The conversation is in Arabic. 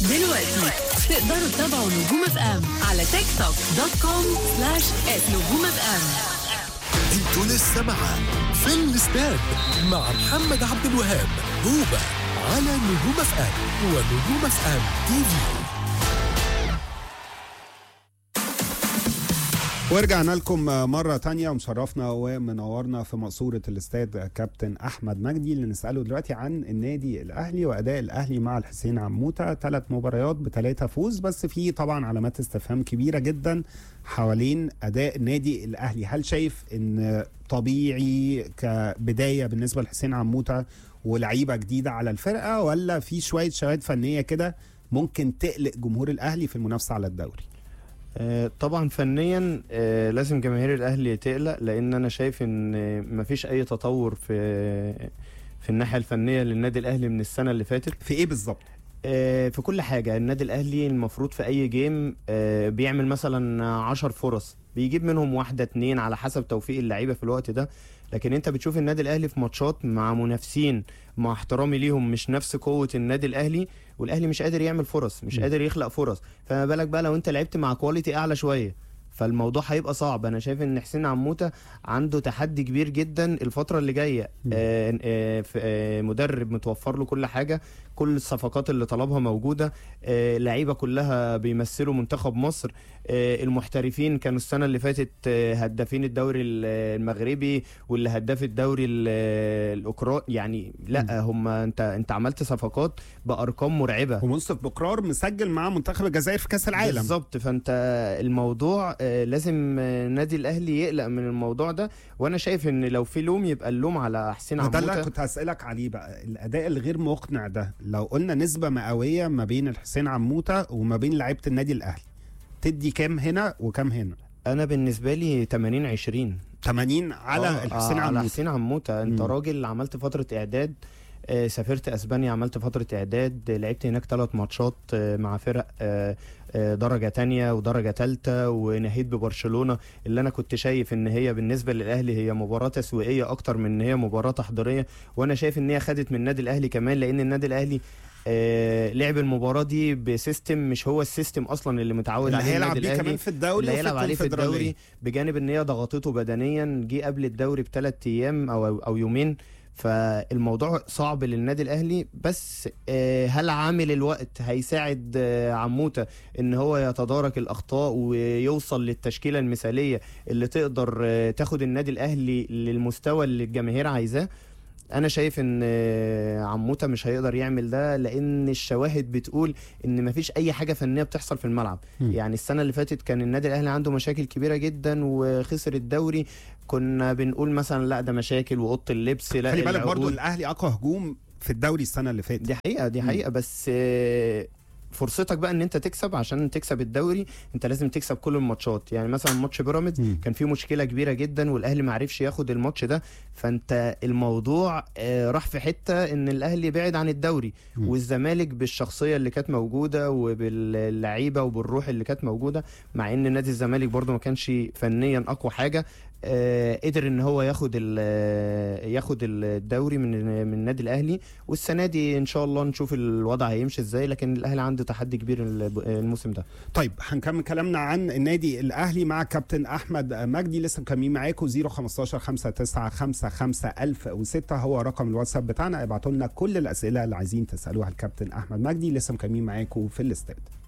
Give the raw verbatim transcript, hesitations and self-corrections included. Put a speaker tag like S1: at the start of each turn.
S1: دلوقتي تقدروا تتابعوا نجوم اف ام على تيك توك دوت كوم سلاش نجوم اف ام.
S2: انتوا لسه معاه في الاستاد مع محمد عبد الوهاب هوبا على نجوم اف ام ونجوم اف ام تي في.
S3: ورجعنا لكم مرة تانية ومشرفنا ومنورنا في مقصورة الاستاد كابتن أحمد مجدي اللي نسأله دلوقتي عن النادي الأهلي وأداء الأهلي مع الحسين عموتة. ثلاث مباريات بثلاثة فوز، بس في طبعا علامات استفهام كبيرة جدا حوالين أداء النادي الأهلي. هل شايف إن طبيعي كبداية بالنسبة لحسين عموتة ولعيبة جديدة على الفرقة، ولا في شوية شواهد فنية كده ممكن تقلق جمهور الأهلي في المنافسة على الدوري؟
S4: آه طبعا فنيا آه لازم جماهير الاهلي تقلق، لان انا شايف ان آه مفيش اي تطور في في الناحيه الفنيه للنادي الاهلي من السنه اللي فاتت.
S3: في ايه بالظبط؟
S4: آه في كل حاجه. النادي الاهلي المفروض في اي جيم آه بيعمل مثلا عشر فرص، بيجيب منهم واحده اتنين على حسب توفيق اللعيبه في الوقت ده. لكن انت بتشوف النادي الاهلي في ماتشات مع منافسين مع احترامي ليهم مش نفس قوه النادي الاهلي، والاهلي مش قادر يعمل فرص، مش م. قادر يخلق فرص. فما بالك بقى لو انت لعبت مع كواليتي اعلى شويه، فالموضوع هيبقى صعب. انا شايف ان حسين عموتة عنده تحدي كبير جدا الفتره اللي جايه. آه آه آه مدرب متوفر له كل حاجه، كل الصفقات اللي طلبها موجوده، آه لعيبه كلها بيمثلوا منتخب مصر. آه المحترفين كانوا السنه اللي فاتت آه هدافين الدوري المغربي واللي هداف الدوري الاوكراني. يعني لا هم انت انت عملت صفقات بارقام مرعبه،
S3: ومنصف بقرار مسجل مع منتخب الجزائر في كاس العالم
S4: بالظبط. فانت الموضوع آه لازم النادي الاهلي يقلق من الموضوع ده. وانا شايف ان لو في لوم يبقى اللوم على حسين عموتة.
S3: ده اللي كنت هسألك عليه بقى، الاداء الغير مقنع ده. لو قلنا نسبة مئوية ما بين الحسين عموتة وما بين لعيبة النادي الاهلي، تدي كام هنا وكام هنا؟
S4: انا بالنسبة لي ثمانين عشرين.
S3: ثمانين على
S4: آه
S3: الحسين
S4: آه
S3: عموتة.
S4: على حسين عموتة. انت م. راجل عملت فترة اعداد، آه سافرت اسبانيا، عملت فترة اعداد، لعبت هناك ثلاث ماتشات آه مع فرق آه درجة تانية ودرجة تالتة، ونهيت ببرشلونة اللي أنا كنت شايف إن هي بالنسبة للأهلي هي مباراة تسويقية أكتر من إن هي مباراة تحضيرية. وأنا شايف إن هي خدت من النادي الأهلي كمان، لأن النادي الأهلي آه لعب المباراة دي بسيستم مش هو السيستم أصلا اللي متعود عليه النادي الأهلي،
S3: كمان في الدوري
S4: اللي هيلعب عليه في الدوري، بجانب إن هي ضغطته بدنيا. جه قبل الدوري بثلاث أيام أو أو يومين، فالموضوع صعب للنادي الاهلي. بس هل عامل الوقت هيساعد عموتة ان هو يتدارك الاخطاء ويوصل للتشكيله المثاليه اللي تقدر تاخد النادي الاهلي للمستوى اللي الجماهير عايزاه؟ انا شايف ان عموتة مش هيقدر يعمل ده، لان الشواهد بتقول ان مفيش اي حاجه فنيه بتحصل في الملعب. م. يعني السنه اللي فاتت كان النادي الاهلي عنده مشاكل كبيره جدا وخسر الدوري، كنا بنقول مثلا لا ده مشاكل واوضه اللبس. لا
S3: خلي بالك برضو الاهلي اقوى هجوم في الدوري السنه اللي فاتت.
S4: دي حقيقه دي حقيقه م. بس فرصتك بقى ان انت تكسب. عشان تكسب الدوري انت لازم تكسب كل الماتشات. يعني مثلا ماتش بيراميدز كان فيه مشكله كبيره جدا والاهلي ما عرفش ياخد الماتش ده، فانت الموضوع آه راح في حته ان الاهلي بعد عن الدوري. م. والزمالك بالشخصيه اللي كانت موجوده وباللعيبه وبالروح اللي كانت موجوده، مع ان نادي الزمالك برضو ما كانش فنيا اقوى حاجه، آه قدر ان هو ياخد ياخد الدوري من من النادي الاهلي. والسنه دي ان شاء الله نشوف الوضع هيمشي ازاي، لكن الاهلي عنده تحدي كبير الموسم ده.
S3: طيب هنكمل كلامنا عن النادي الاهلي مع كابتن احمد مجدي. لسه مكملين معاكم. صفر خمستاشر خمسة تسعة خمسة خمسة ألف وستة هو رقم الواتساب بتاعنا. ابعتوا لنا كل الاسئله اللي عايزين تسالوها الكابتن احمد مجدي. لسه مكملين معاكم في الاستاد.